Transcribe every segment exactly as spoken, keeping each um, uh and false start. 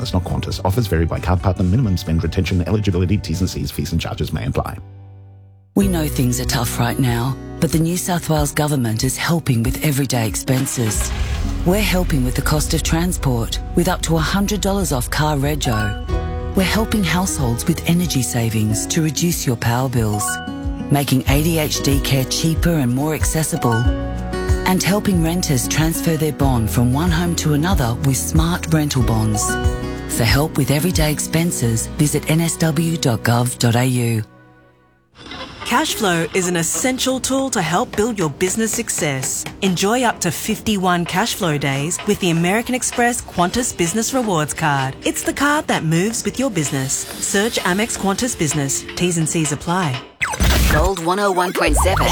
business, not Qantas. Offers vary by card partner. Minimum spend, retention, eligibility, T's and C's, fees and charges may apply. We know things are tough right now, but the New South Wales Government is helping with everyday expenses. We're helping with the cost of transport, with up to one hundred dollars off car rego. We're helping households with energy savings to reduce your power bills, making A D H D care cheaper and more accessible, and helping renters transfer their bond from one home to another with smart rental bonds. For help with everyday expenses, visit n s w dot gov dot a u. Cashflow is an essential tool to help build your business success. Enjoy up to fifty-one Cashflow days with the American Express Qantas Business Rewards Card. It's the card that moves with your business. Search Amex Qantas Business. T's and C's apply. Gold one oh one point seven.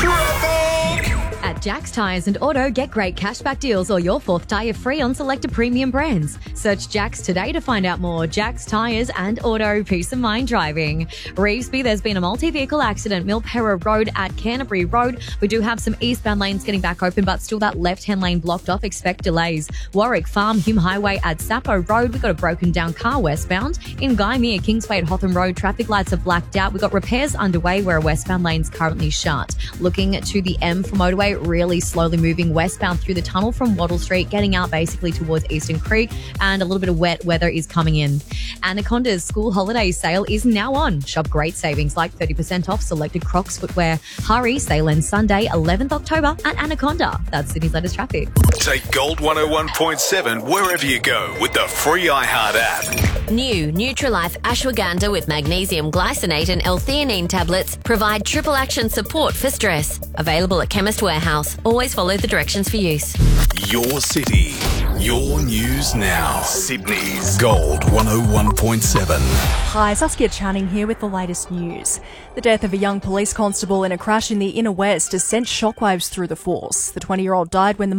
At Jack's Tyres and Auto, get great cashback deals or your fourth tyre free on selected premium brands. Search Jack's today to find out more. Jack's Tyres and Auto, peace of mind driving. Revesby, there's been a multi-vehicle accident, Milpera Road at Canterbury Road. We do have some eastbound lanes getting back open, but still that left-hand lane blocked off. Expect delays. Warwick Farm, Hume Highway at Sapo Road. We've got a broken down car westbound. In Gymea, Kingsway at Hotham Road, traffic lights are blacked out. We've got repairs underway where a westbound lane's currently shut. Looking to the M for motorway, really slowly moving westbound through the tunnel from Wattle Street, getting out basically towards Eastern Creek, and a little bit of wet weather is coming in. Anaconda's school holiday sale is now on. Shop great savings like thirty percent off selected Crocs footwear. Hurry, sale ends Sunday, eleventh October at Anaconda. That's Sydney's latest traffic. Take Gold one oh one point seven wherever you go with the free iHeart app. New Nutrilife Ashwagandha with magnesium glycinate and L-theanine tablets provide triple action support for stress. Available at Chemist Warehouse. Always follow the directions for use. Your city, your news now. Sydney's Gold one oh one point seven. Hi, Saskia Channing here with the latest news. The death of a young police constable in a crash in the inner west has sent shockwaves through the force. The twenty-year-old died when the